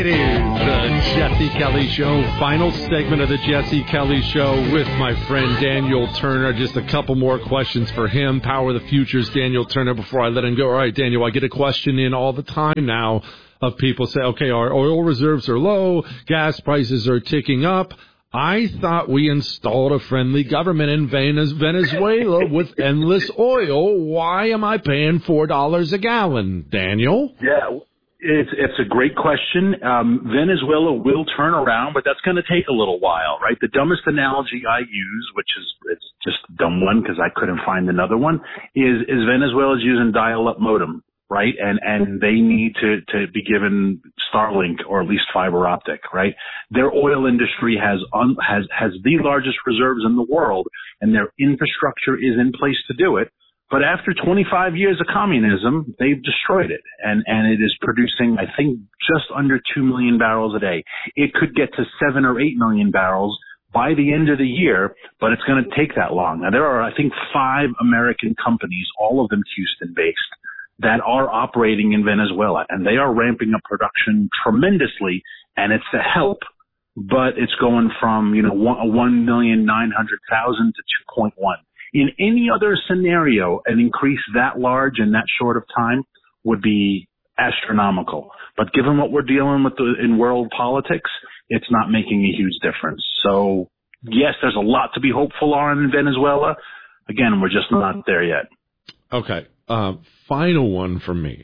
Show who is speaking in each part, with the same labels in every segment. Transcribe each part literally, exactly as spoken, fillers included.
Speaker 1: It is the Jesse Kelly Show, final segment of the Jesse Kelly Show with my friend Daniel Turner. Just a couple more questions for him. Power of the Futures, Daniel Turner, before I let him go. All right, Daniel, I get a question in all the time now of people say, okay, our oil reserves are low, gas prices are ticking up. I thought we installed a friendly government in Venezuela with endless oil. Why am I paying four dollars a gallon, Daniel?
Speaker 2: Yeah. It's it's a great question. Um, Venezuela will turn around, but that's going to take a little while, right? The dumbest analogy I use, which is it's just a dumb one because I couldn't find another one, is is Venezuela's using dial-up modem, right? And and they need to to be given Starlink or at least fiber optic, right? Their oil industry has un, has has the largest reserves in the world, and their infrastructure is in place to do it. But after twenty-five years of communism, they've destroyed it, and, and it is producing, I think, just under two million barrels a day. It could get to seven or eight million barrels by the end of the year, but it's going to take that long. Now, there are, I think, five American companies, all of them Houston-based, that are operating in Venezuela, and they are ramping up production tremendously, and it's a help, but it's going from, you know, one million nine hundred thousand to two point one. In any other scenario, an increase that large in that short of time would be astronomical. But given what we're dealing with the, in world politics, it's not making a huge difference. So, yes, there's a lot to be hopeful on in Venezuela. Again, we're just not there yet.
Speaker 1: Okay. Uh, final one from me.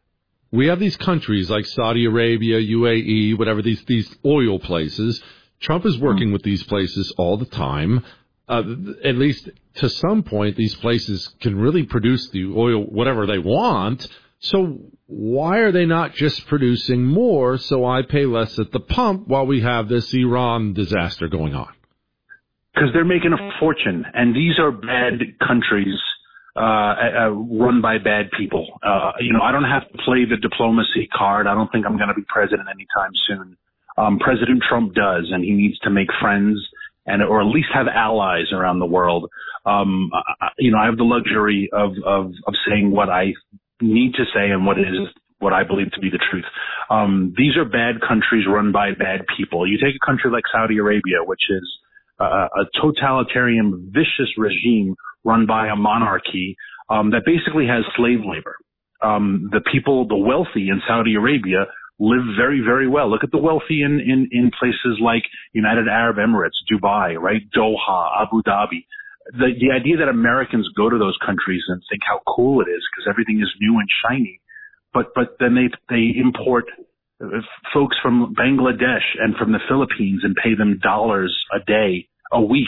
Speaker 1: We have these countries like Saudi Arabia, U A E, whatever, these, these oil places. Trump is working mm-hmm. with these places all the time. Uh, at least to some point, these places can really produce the oil, whatever they want. So why are they not just producing more so I pay less at the pump while we have this Iran disaster going on?
Speaker 2: Because they're making a fortune, and these are bad countries uh, uh run by bad people. Uh, you know, I don't have to play the diplomacy card. I don't think I'm going to be president anytime soon. Um, President Trump does, and he needs to make friends and or at least have allies around the world. Um, I, you know, I have the luxury of, of, of saying what I need to say and what is what I believe to be the truth. Um, these are bad countries run by bad people. You take a country like Saudi Arabia, which is uh, a totalitarian, vicious regime run by a monarchy um, that basically has slave labor. Um, the people, the wealthy in Saudi Arabia, live very, very well. Look at the wealthy in, in, in places like United Arab Emirates, Dubai, right? Doha, Abu Dhabi. The, the idea that Americans go to those countries and think how cool it is because everything is new and shiny, but, but then they, they import folks from Bangladesh and from the Philippines and pay them dollars a day, a week.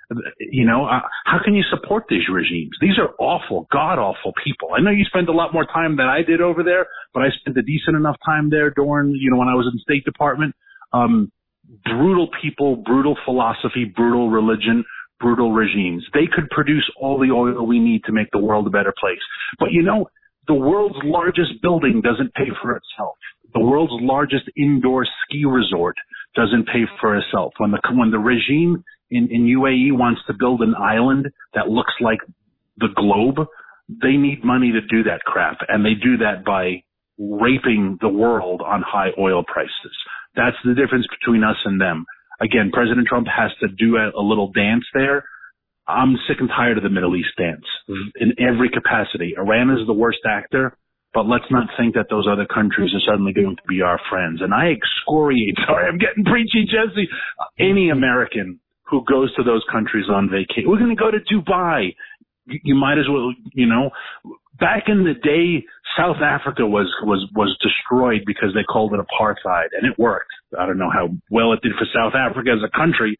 Speaker 2: You know, uh, how can you support these regimes? These are awful, god-awful people. I know you spend a lot more time than I did over there, but I spent a decent enough time there during, you know, when I was in the State Department. Um, brutal people, brutal philosophy, brutal religion, brutal regimes. They could produce all the oil we need to make the world a better place. But, you know, the world's largest building doesn't pay for itself. The world's largest indoor ski resort doesn't pay for itself. When the, when the regime in, in U A E wants to build an island that looks like the globe, they need money to do that crap. And they do that by raping the world on high oil prices. That's the difference between us and them. Again, President Trump has to do a, a little dance there. I'm sick and tired of the Middle East dance in every capacity. Iran is the worst actor, but let's not think that those other countries are suddenly going to be our friends. And I excoriate, sorry, I'm getting preachy, Jesse, any American who goes to those countries on vacation. We're going to go to Dubai. You, you might as well, you know, back in the day, South Africa was, was, was destroyed because they called it apartheid, and it worked. I don't know how well it did for South Africa as a country.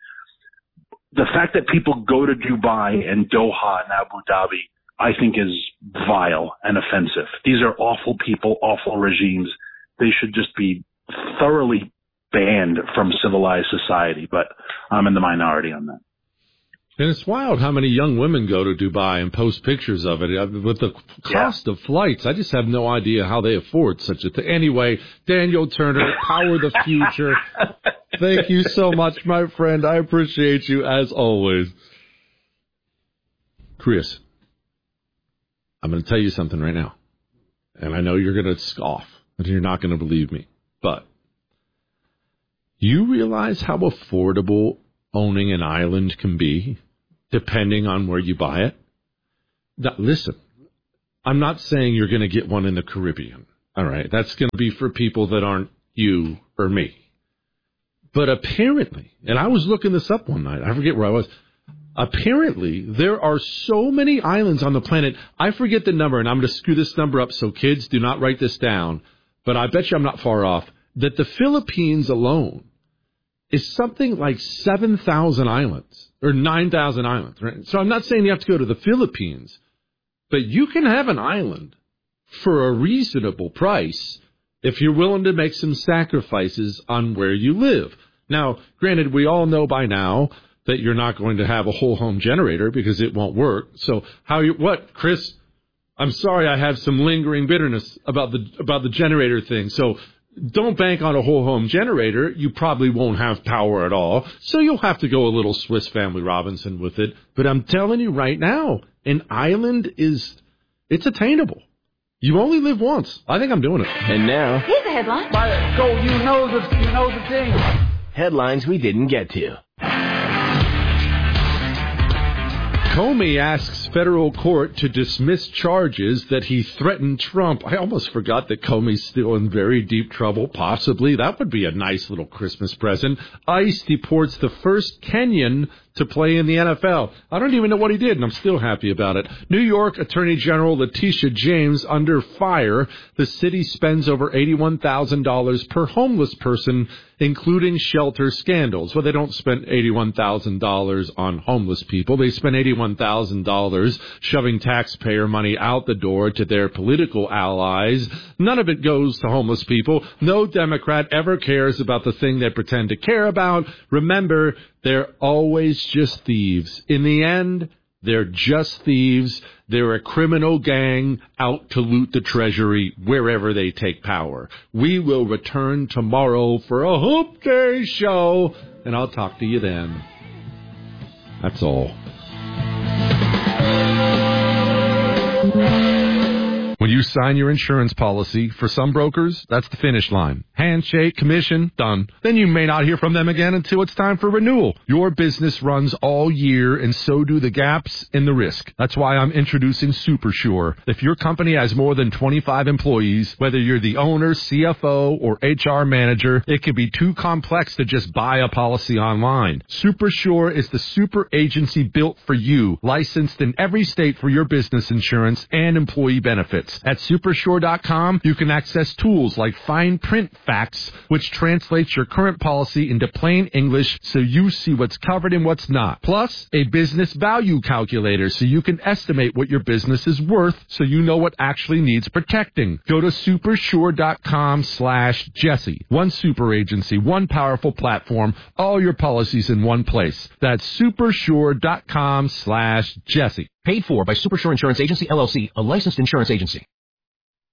Speaker 2: The fact that people go to Dubai and Doha and Abu Dhabi, I think is vile and offensive. These are awful people, awful regimes. They should just be thoroughly banned from civilized society, but I'm in the minority on that.
Speaker 1: And it's wild how many young women go to Dubai and post pictures of it. With the cost yeah. of flights, I just have no idea how they afford such a thing. Anyway, Daniel Turner, Power the Future. Thank you so much, my friend. I appreciate you as always. Chris, I'm going to tell you something right now. And I know you're going to scoff and you're not going to believe me. But You realize how affordable owning an island can be, depending on where you buy it? Now, listen, I'm not saying you're going to get one in the Caribbean. All right, that's going to be for people that aren't you or me. But apparently, and I was looking this up one night, I forget where I was. Apparently, there are so many islands on the planet. I forget the number, and I'm going to screw this number up, so kids, do not write this down. But I bet you I'm not far off, that the Philippines alone is something like seven thousand islands, or nine thousand islands. Right? So I'm not saying you have to go to the Philippines, but you can have an island for a reasonable price if you're willing to make some sacrifices on where you live. Now, granted, we all know by now that you're not going to have a whole home generator because it won't work. So how you, what, Chris? I'm sorry I have some lingering bitterness about the about the generator thing. So don't bank on a whole home generator. You probably won't have power at all. So you'll have to go a little Swiss Family Robinson with it. But I'm telling you right now, an island is, it's attainable. You only live once. I think I'm doing it.
Speaker 3: And now,
Speaker 4: here's the headline.
Speaker 5: So you know the you know the thing.
Speaker 3: Headlines we didn't get to.
Speaker 1: Comey asks federal court to dismiss charges that he threatened Trump. I almost forgot that Comey's still in very deep trouble, possibly. That would be a nice little Christmas present. ICE deports the first Kenyan to play in the N F L. I don't even know what he did, and I'm still happy about it. New York Attorney General Letitia James under fire. The city spends over eighty-one thousand dollars per homeless person, including shelter scandals. Well, they don't spend eighty-one thousand dollars on homeless people. They spend eighty-one thousand dollars shoving taxpayer money out the door to their political allies. None of it goes to homeless people. No Democrat ever cares about the thing they pretend to care about. Remember, they're always just thieves. In the end, they're just thieves. They're a criminal gang out to loot the treasury wherever they take power. We will return tomorrow for a Hoop Day show, and I'll talk to you then. That's all. When you sign your insurance policy, for some brokers, that's the finish line. Handshake, commission, done. Then you may not hear from them again until it's time for renewal. Your business runs all year, and so do the gaps and the risk. That's why I'm introducing SuperSure. If your company has more than twenty-five employees, whether you're the owner, C F O, or H R manager, it can be too complex to just buy a policy online. SuperSure is the super agency built for you, licensed in every state for your business insurance and employee benefits. At Supersure dot com, you can access tools like fine print facts, which translates your current policy into plain English so you see what's covered and what's not. Plus, a business value calculator so you can estimate what your business is worth so you know what actually needs protecting. Go to Supersure dot com slash Jesse. One super agency, one powerful platform, all your policies in one place. That's Supersure dot com slash Jesse.
Speaker 6: Paid for by Supersure Insurance Agency, L L C, a licensed insurance agency.